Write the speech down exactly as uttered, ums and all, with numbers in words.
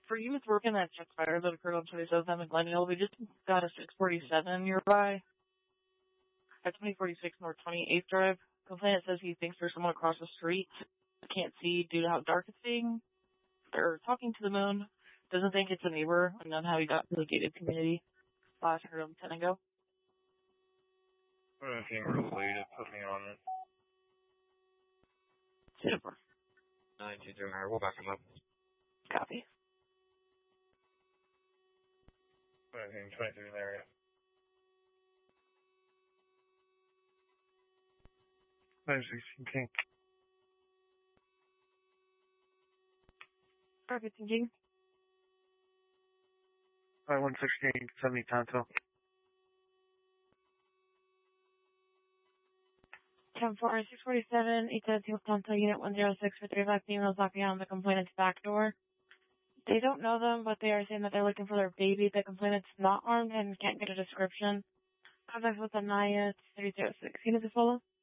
For you, it's working that check fire that occurred on twenty-seventh and Glenville. We just got a six forty-seven nearby at twenty forty-six North twenty-eighth Drive. Complainant says he thinks there's someone across the street. Can't see due to how dark it's being. They're talking to the moon. Doesn't think it's a neighbor. Unknown how he got to the gated community. Last heard of ten ago. Anything related, put me on it. Super. nine two three, we'll back him up. Copy. Anything twenty-three in the area. nine sixteen King. Perfect, King. Alright, one sixteen, seventy Tonto. ten four, six forty-seven, eight seventeen Tonto, Unit one zero six for three black females knocking on the complainant's back door. They don't know them, but they are saying that they're looking for their baby. The complainant's not armed and can't get a description. Contact with the Naya three zero six. Unit to follow.